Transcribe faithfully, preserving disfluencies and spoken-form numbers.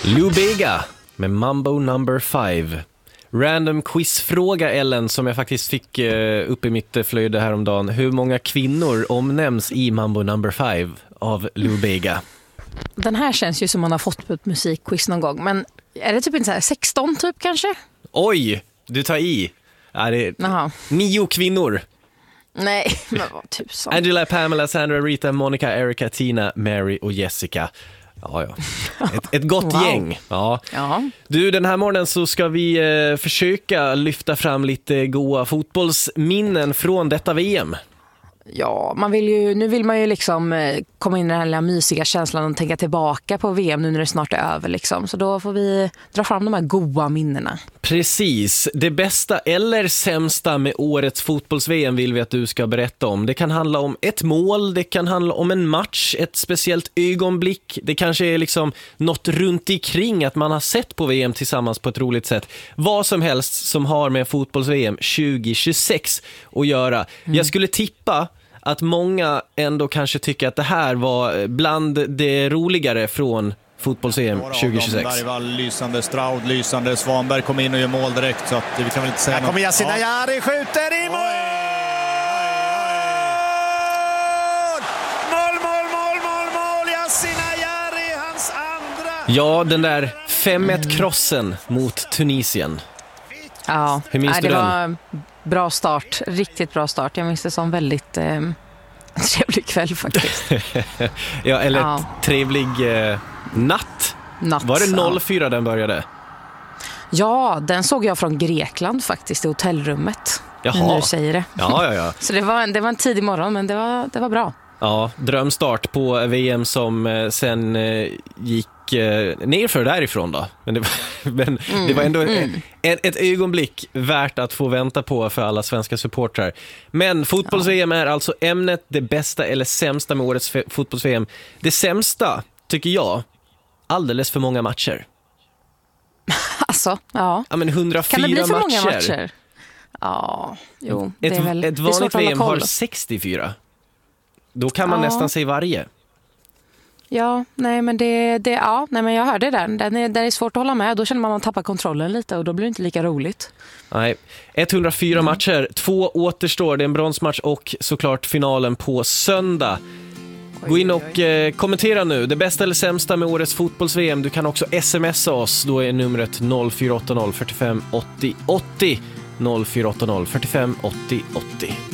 Lou Bega med Mambo number five. Random quizfråga, Ellen, som jag faktiskt fick uh, upp i mitt flöde häromdagen. Hur många kvinnor omnämns i Mambo number five av Lou Bega? Den här känns ju som man har fått på ett musikquiz någon gång. Men är det typ inte så här sexton typ kanske? Oj, du tar i. Är det Aha. nio kvinnor? Nej, men vad tusan. Angela, Pamela, Sandra, Rita, Monica, Erica, Tina, Mary och Jessica. Ja, ja. Ett, ett gott wow. gäng. Ja. Ja. Du, den här morgonen så ska vi eh, försöka lyfta fram lite goa fotbollsminnen från detta V M. Ja, man vill ju, nu vill man ju liksom eh, komma in i den här lilla mysiga känslan och tänka tillbaka på V M nu när det snart är över liksom. Så då får vi dra fram de här goa minnena. Precis, det bästa eller sämsta med årets fotbolls-V M vill vi att du ska berätta om. Det kan handla om ett mål, det kan handla om en match, ett speciellt ögonblick. Det kanske är liksom något runt omkring att man har sett på V M tillsammans på ett roligt sätt. Vad som helst som har med fotbolls-V M tjugo tjugosex att göra. Mm. Jag skulle tippa att många ändå kanske tycker att det här var bland det roligare från fotbolls-V M tjugo tjugosex. Bergvall, lysande, Straud, lysande, Svanberg kom in och gör mål direkt, så att vi kan väl inte säga här något. kommer Yasin Ayari, skjuter i mål! Mål, mål, mål, mål, mål! Yasin Ayari, hans andra! Ja, den där fem ett-krossen mot Tunisien. Ja, hur minns nej, du det den? var bra start, riktigt bra start. Jag minns det som väldigt eh, trevlig kväll faktiskt. Ja, eller ja. trevlig eh, natt. natt. Var det noll fyra den började? Ja, den såg jag från Grekland faktiskt i hotellrummet. Jaha. När du säger det. Ja, ja, ja. Så det var, en, det var en tidig morgon, men det var, det var bra. Ja, drömstart på V M som eh, sen eh, gick eh, nerför därifrån då. Men det var, men mm, det var ändå mm. ett, ett ögonblick värt att få vänta på för alla svenska supportrar. Men fotbolls-V M är alltså ämnet, det bästa eller sämsta med årets fotbolls-V M. Det sämsta, tycker jag, alldeles för många matcher. Alltså, ja. Ja, men hundrafyra kan det bli för matcher? många matcher? Ja, jo. Det ett, är väl, ett vanligt V M har sextiofyra. Då kan man ja. nästan säga varje. Ja, nej men det, det ja, nej men jag hörde det där. Det är, det är svårt att hålla med. Då känner man att man tappar kontrollen lite och då blir det inte lika roligt. Nej, etthundrafyra mm. matcher. Två återstår. Det är en bronsmatch och såklart finalen på söndag. Gå in och eh, kommentera nu. Det bästa eller sämsta med årets fotbolls-V M. Du kan också smsa oss. Då är numret noll fyra åtta noll fyrtiofem åttio åttio. noll fyra åtta noll fyrtiofem åttio åttio.